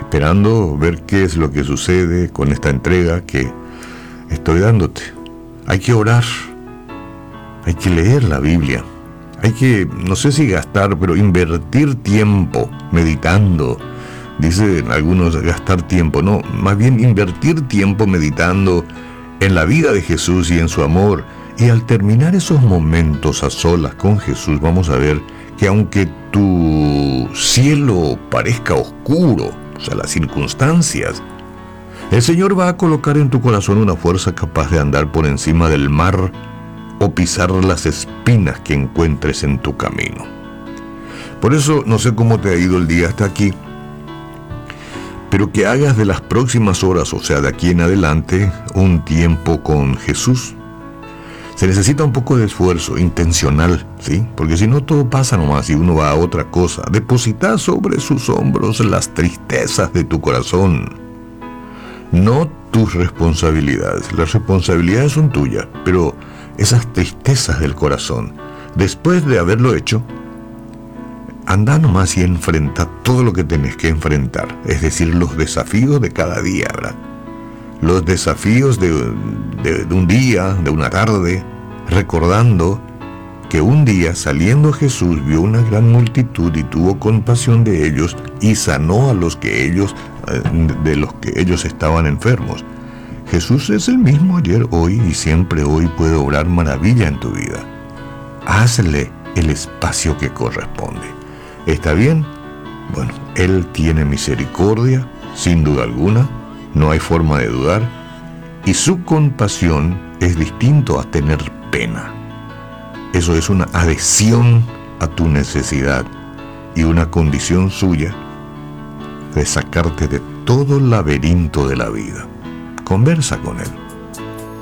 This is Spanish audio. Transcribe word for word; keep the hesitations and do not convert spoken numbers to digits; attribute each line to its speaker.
Speaker 1: esperando ver qué es lo que sucede con esta entrega que estoy dándote. Hay que orar, hay que leer la Biblia, hay que, no sé si gastar, pero invertir tiempo meditando. Dicen algunos gastar tiempo, no, más bien invertir tiempo meditando en la vida de Jesús y en su amor. Y al terminar esos momentos a solas con Jesús, vamos a ver que aunque tu cielo parezca oscuro, o sea, las circunstancias, el Señor va a colocar en tu corazón una fuerza capaz de andar por encima del mar o pisar las espinas que encuentres en tu camino. Por eso, no sé cómo te ha ido el día hasta aquí, pero que hagas de las próximas horas, o sea, de aquí en adelante, un tiempo con Jesús. Se necesita un poco de esfuerzo intencional, ¿sí? Porque si no, todo pasa nomás y uno va a otra cosa. Deposita sobre sus hombros las tristezas de tu corazón, no tus responsabilidades. Las responsabilidades son tuyas, pero esas tristezas del corazón, después de haberlo hecho, anda nomás y enfrenta todo lo que tenés que enfrentar. Es decir, los desafíos de cada día, ¿verdad? Los desafíos de, de, de un día, de una tarde, recordando que un día saliendo Jesús vio una gran multitud y tuvo compasión de ellos y sanó a los que ellos, de los que ellos estaban enfermos. Jesús es el mismo ayer, hoy y siempre hoy puede obrar maravilla en tu vida. Hazle el espacio que corresponde. ¿Está bien? Bueno, Él tiene misericordia, sin duda alguna, no hay forma de dudar, y su compasión es distinto a tener pena. Eso es una adhesión a tu necesidad y una condición suya de sacarte de todo el laberinto de la vida. Conversa con Él.